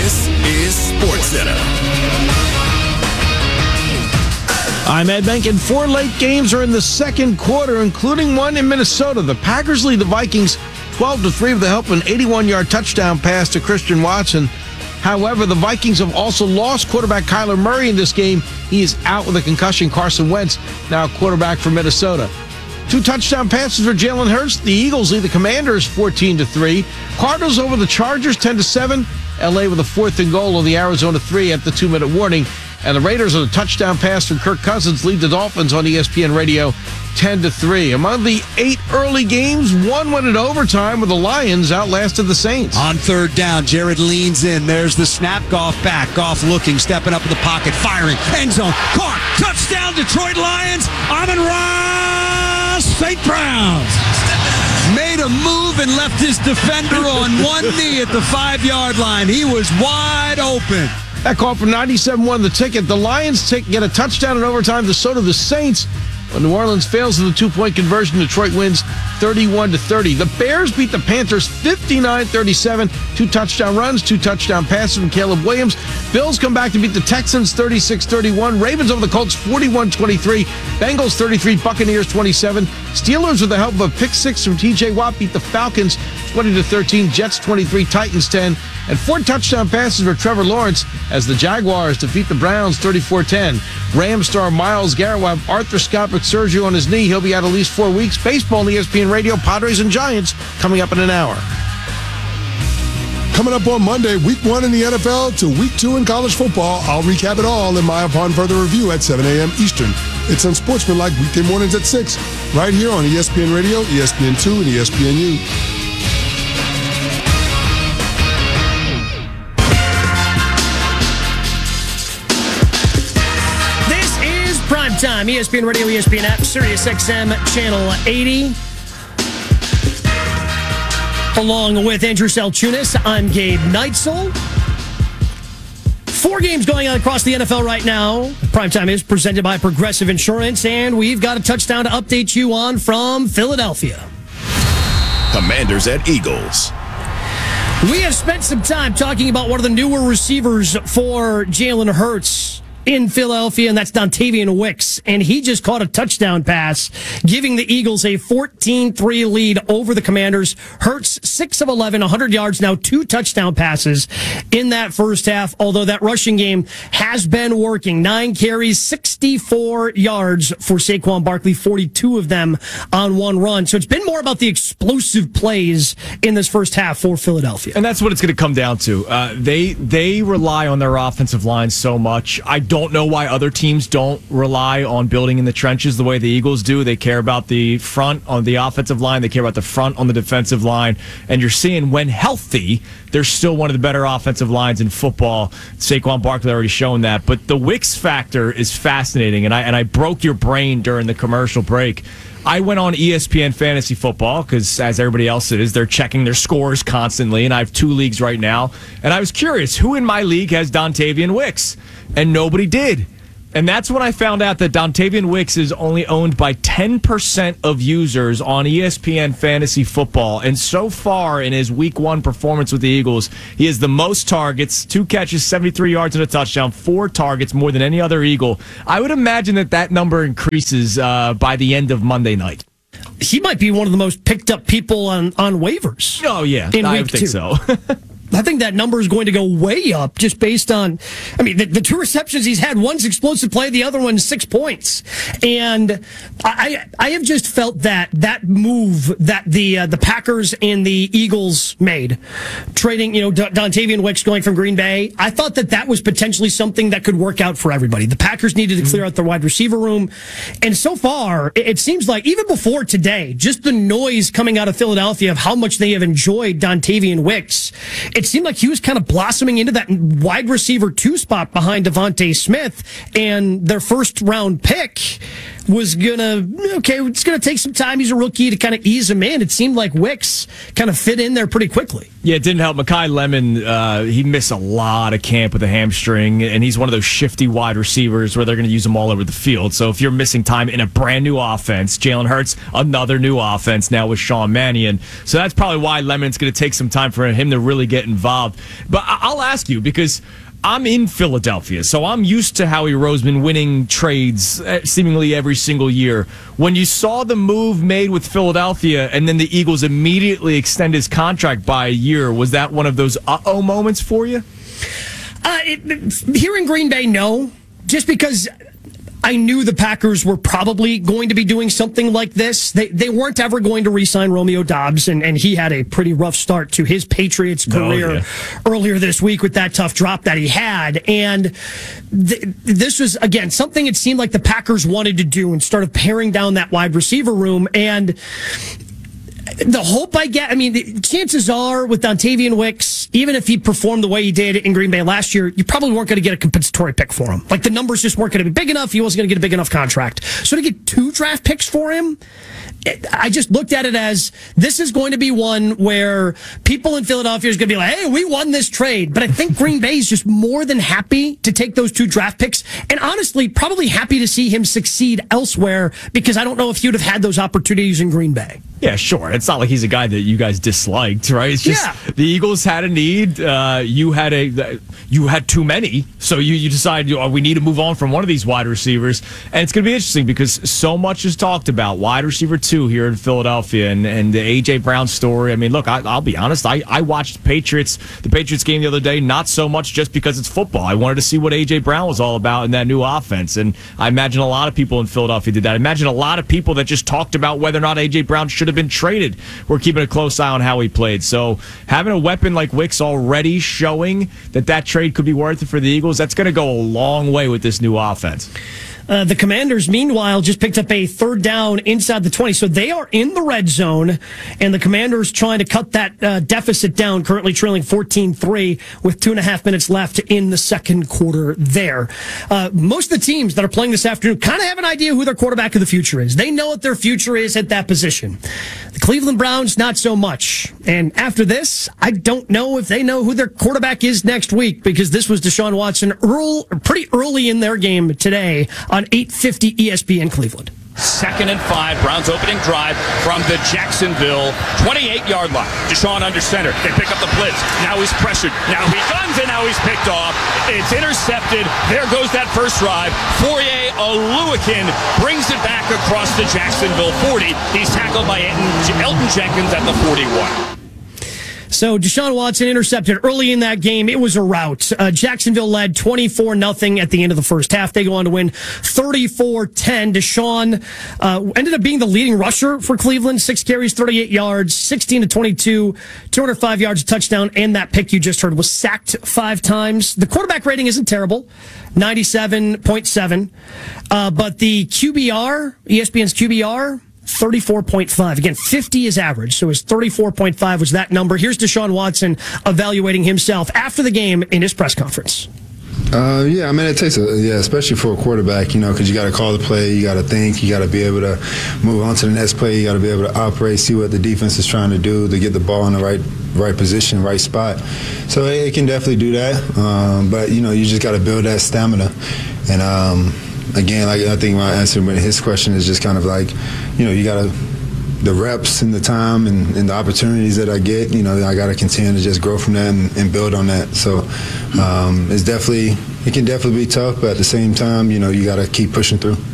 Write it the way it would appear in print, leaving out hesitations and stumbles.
This is SportsCenter. I'm Ed Benkin. 4 late games are in the second quarter, including one in Minnesota. The Packers lead the Vikings 12-3 with the help of an 81-yard touchdown pass to Christian Watson. However, the Vikings have also lost quarterback Kyler Murray in this game. He is out with a concussion. Carson Wentz, now quarterback for Minnesota. 2 touchdown passes for Jalen Hurts. The Eagles lead the Commanders 14-3. Cardinals over the Chargers 10-7. LA with a 4th and goal on the Arizona 3 at the 2-minute warning. And the Raiders on a touchdown pass from Kirk Cousins lead the Dolphins on ESPN Radio 10-3. Among the 8 early games, 1 went in overtime where the Lions outlasted the Saints. On third down, Jared leans in. There's the snap. Goff back. Goff looking, stepping up in the pocket, firing. End zone. Caught. Touchdown, Detroit Lions. Amon-Ra St. Browns made a move and left his defender on one knee at the 5-yard line. He was wide open. That call for 97-1 the ticket. The Lions get a touchdown in overtime. So do the Saints. When New Orleans fails in the 2-point conversion, Detroit wins 31-30. The Bears beat the Panthers 59-37. 2 touchdown runs, 2 touchdown passes from Caleb Williams. Bills come back to beat the Texans 36-31. Ravens over the Colts 41-23. Bengals 33, Buccaneers 27. Steelers with the help of a pick 6 from TJ Watt beat the Falcons 20-13. Jets 23, Titans 10. And 4 touchdown passes for Trevor Lawrence as the Jaguars defeat the Browns 34-10. Rams star Myles Garrett will have arthroscopic surgery on his knee. He'll be out at least 4 weeks. Baseball on ESPN Radio, Padres and Giants coming up in an hour. Coming up on Monday, week 1 in the NFL to week 2 in college football. I'll recap it all in my Upon Further Review at 7 a.m. Eastern. It's Unsportsmanlike weekday mornings at 6, right here on ESPN Radio, ESPN2, and ESPNU. Time, ESPN Radio, ESPN app, Sirius XM, channel 80. Along with Andrew Selchunas, I'm Gabe Neitzel. 4 games going on across the NFL right now. Primetime is presented by Progressive Insurance, and we've got a touchdown to update you on from Philadelphia. Commanders at Eagles. We have spent some time talking about one of the newer receivers for Jalen Hurts in Philadelphia, and that's Dontavian Wicks. And he just caught a touchdown pass, giving the Eagles a 14-3 lead over the Commanders. Hurts 6 of 11, 100 yards, now 2 touchdown passes in that first half, although that rushing game has been working. 9 carries, 64 yards for Saquon Barkley, 42 of them on 1 run. So it's been more about the explosive plays in this first half for Philadelphia. And that's what it's going to come down to. They rely on their offensive line so much. I don't know why other teams don't rely on building in the trenches the way the Eagles do. They care about the front on the offensive line. They care about the front on the defensive line. And you're seeing when healthy, they're still one of the better offensive lines in football. Saquon Barkley already shown that. But the Wicks factor is fascinating. And I broke your brain during the commercial break. I went on ESPN Fantasy Football because, as everybody else is, they're checking their scores constantly. And I have 2 leagues right now. And I was curious, who in my league has Dontavian Wicks? And nobody did. And that's when I found out that Dontavian Wicks is only owned by 10% of users on ESPN Fantasy Football. And so far in his Week 1 performance with the Eagles, he has the most targets, 2 catches, 73 yards and a touchdown, 4 targets, more than any other Eagle. I would imagine that number increases by the end of Monday night. He might be one of the most picked up people on waivers. Oh, yeah. In I week think 2. so. I think that number is going to go way up just based on, the 2 receptions he's had. One's explosive play, the other one's 6 points. And I have just felt that move that the Packers and the Eagles made, trading, Dontavian Wicks going from Green Bay, I thought that was potentially something that could work out for everybody. The Packers needed to clear out their wide receiver room. And so far, it seems like even before today, just the noise coming out of Philadelphia of how much they have enjoyed Dontavian Wicks, it seemed like he was kind of blossoming into that wide receiver 2 spot behind Devontae Smith, and their first round pick was it's gonna take some time. He's a rookie to kind of ease him in. It seemed like Wicks kind of fit in there pretty quickly. Yeah, it didn't help. Mekhi Lemon, he missed a lot of camp with a hamstring, and he's one of those shifty wide receivers where they're going to use him all over the field. So if you're missing time in a brand new offense, Jalen Hurts, another new offense now with Sean Mannion. So that's probably why Lemon's going to take some time for him to really get involved. But I'll ask you, because I'm in Philadelphia, so I'm used to Howie Roseman winning trades seemingly every single year. When you saw the move made with Philadelphia and then the Eagles immediately extend his contract by a year, was that one of those uh-oh moments for you? Here in Green Bay, no. Just because I knew the Packers were probably going to be doing something like this. They weren't ever going to re-sign Romeo Doubs, and he had a pretty rough start to his Patriots career earlier this week with that tough drop that he had. And this was, again, something it seemed like the Packers wanted to do and started paring down that wide receiver room. And the hope I get, the chances are with Dontavian Wicks, even if he performed the way he did in Green Bay last year, you probably weren't going to get a compensatory pick for him. Like, the numbers just weren't going to be big enough. He wasn't going to get a big enough contract. So to get 2 draft picks for him, I just looked at it as this is going to be one where people in Philadelphia is going to be like, hey, we won this trade. But I think Green Bay is just more than happy to take those 2 draft picks, and honestly, probably happy to see him succeed elsewhere, because I don't know if he would have had those opportunities in Green Bay. Yeah, sure. It's not like he's a guy that you guys disliked, right? It's just the Eagles had a need. You had too many, so you decide we need to move on from one of these wide receivers. And it's going to be interesting because so much is talked about wide receiver 2 here in Philadelphia and the A.J. Brown story. Look, I'll be honest. I watched the Patriots game the other day, not so much just because it's football. I wanted to see what A.J. Brown was all about in that new offense. And I imagine a lot of people in Philadelphia did that. I imagine a lot of people that just talked about whether or not A.J. Brown should have been traded. We're keeping a close eye on how he played. So having a weapon like Wicks already showing that trade could be worth it for the Eagles, that's going to go a long way with this new offense. The Commanders, meanwhile, just picked up a 3rd down inside the 20. So they are in the red zone, and the Commanders trying to cut that deficit down, currently trailing 14-3 with 2.5 minutes left in the second quarter there. Most of the teams that are playing this afternoon kind of have an idea who their quarterback of the future is. They know what their future is at that position. The Cleveland Browns, not so much. And after this, I don't know if they know who their quarterback is next week, because this was Deshaun Watson pretty early in their game today on 850 ESPN Cleveland. 2nd and 5, Browns opening drive from the Jacksonville 28-yard line. Deshaun under center. They pick up the blitz. Now he's pressured. Now he guns, and now he's picked off. It's intercepted. There goes that first drive. Fourier Oluwakin brings it back across the Jacksonville 40. He's tackled by Elton Jenkins at the 41. So Deshaun Watson intercepted early in that game. It was a rout. Jacksonville led 24-0 at the end of the first half. They go on to win 34-10. Deshaun ended up being the leading rusher for Cleveland. 6 carries, 38 yards, 16-22, 205 yards, a touchdown, and that pick you just heard was sacked 5 times. The quarterback rating isn't terrible, 97.7. But the QBR, ESPN's QBR, 34.5. Again, 50 is average, so his 34.5 was that number. Here's Deshaun Watson evaluating himself after the game in his press conference. It takes especially for a quarterback, because you got to call the play, you got to think, you got to be able to move on to the next play, you got to be able to operate, see what the defense is trying to do to get the ball in the right position, right spot. So it can definitely do that, but you just got to build that stamina. And again, I think my answer with his question is just kind of like, you got to, the reps and the time and the opportunities that I get, I got to continue to just grow from that and build on that. So it can definitely be tough, but at the same time, you got to keep pushing through.